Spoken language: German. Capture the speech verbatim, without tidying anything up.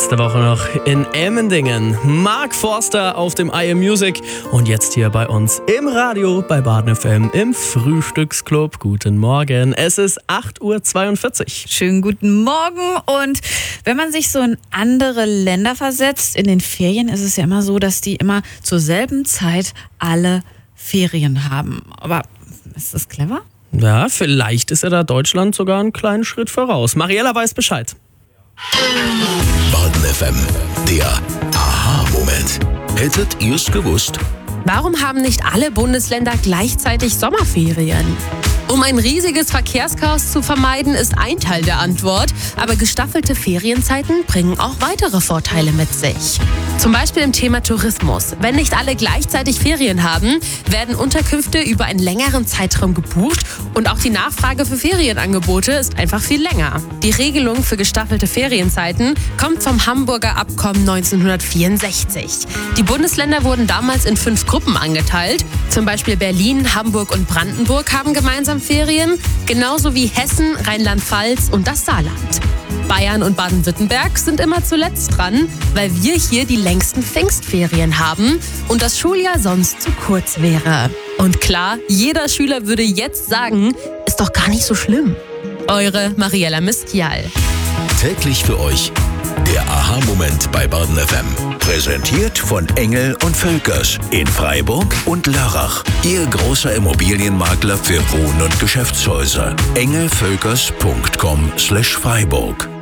Letzte Woche noch in Emmendingen. Mark Forster auf dem I Am Music und jetzt hier bei uns im Radio bei Baden F M im Frühstücksclub. Guten Morgen, es ist acht Uhr zweiundvierzig. Schönen guten Morgen. Und wenn man sich so in andere Länder versetzt, in den Ferien ist es ja immer so, dass die immer zur selben Zeit alle Ferien haben. Aber ist das clever? Ja, vielleicht ist ja da Deutschland sogar einen kleinen Schritt voraus. Mariella weiß Bescheid. Baden F M, der Aha-Moment. Hättet ihr's gewusst? Warum haben nicht alle Bundesländer gleichzeitig Sommerferien? Um ein riesiges Verkehrschaos zu vermeiden, ist ein Teil der Antwort. Aber gestaffelte Ferienzeiten bringen auch weitere Vorteile mit sich. Zum Beispiel im Thema Tourismus. Wenn nicht alle gleichzeitig Ferien haben, werden Unterkünfte über einen längeren Zeitraum gebucht und auch die Nachfrage für Ferienangebote ist einfach viel länger. Die Regelung für gestaffelte Ferienzeiten kommt vom Hamburger Abkommen neunzehnhundertvierundsechzig. Die Bundesländer wurden damals in fünf Gruppen angeteilt. Zum Beispiel Berlin, Hamburg und Brandenburg haben gemeinsam Ferien, genauso wie Hessen, Rheinland-Pfalz und das Saarland. Bayern und Baden-Württemberg sind immer zuletzt dran, weil wir hier die längsten Pfingstferien haben und das Schuljahr sonst zu kurz wäre. Und klar, jeder Schüler würde jetzt sagen, ist doch gar nicht so schlimm. Eure Mariella Miskial. Täglich für euch der Aha-Moment bei Baden F M. Präsentiert von Engel und Völkers in Freiburg und Lörrach. Ihr großer Immobilienmakler für Wohn- und Geschäftshäuser. engel völkers punkt com slash Freiburg.